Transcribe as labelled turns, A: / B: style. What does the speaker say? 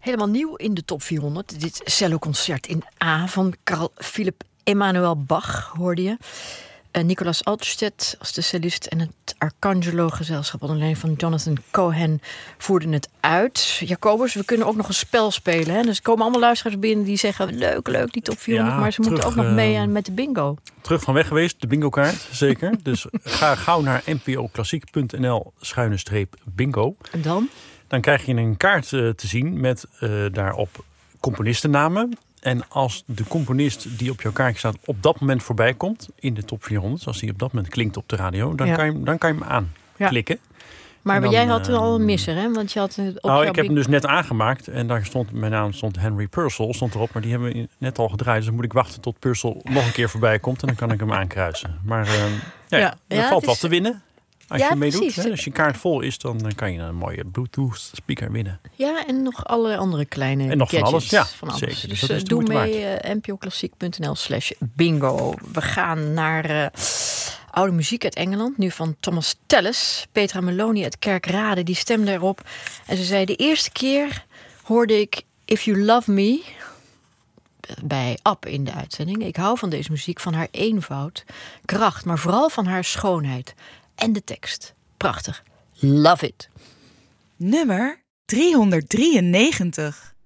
A: Helemaal nieuw in de top 400. Dit celloconcert in A van Carl Philipp Emanuel Bach, hoorde je. Nicolas Alterstedt als de cellist en het Arcangelo-gezelschap onder leiding van Jonathan Cohen voerden het uit. Jacobus, we kunnen ook nog een spel spelen. Hè? Dus er komen allemaal luisteraars binnen die zeggen leuk, die top 400. Maar ze moeten ook nog mee met de bingo.
B: Terug van weg geweest, de bingo-kaart, zeker. Dus ga gauw naar npoklassiek.nl/bingo.
A: En dan?
B: Dan krijg je een kaart te zien met daarop componistennamen. En als de componist die op jouw kaartje staat op dat moment voorbij komt in de top 400, zoals die op dat moment klinkt op de radio, dan kan je hem aanklikken. Ja.
A: Maar jij had al een misser, hè? Want je had
B: ik heb hem dus net aangemaakt en daar stond mijn naam Henry Purcell stond erop, maar die hebben we net al gedraaid. Dus dan moet ik wachten tot Purcell nog een keer voorbij komt en dan kan ik hem aankruisen. Maar er valt wat te winnen. Als je meedoet, hè? Als je kaart vol is, dan kan je een mooie Bluetooth speaker winnen.
A: Ja, en nog allerlei andere kleine
B: en nog
A: gadgets.
B: Van alles, zeker.
A: Dus doe mee npoklassiek.nl/bingo. We gaan naar oude muziek uit Engeland. Nu van Thomas Tallis. Petra Meloni uit Kerkrade, die stemde erop. En ze zei, de eerste keer hoorde ik If You Love Me bij Ab in de uitzending. Ik hou van deze muziek, van haar eenvoud, kracht, maar vooral van haar schoonheid. En de tekst. Prachtig. Love it.
C: Nummer 393.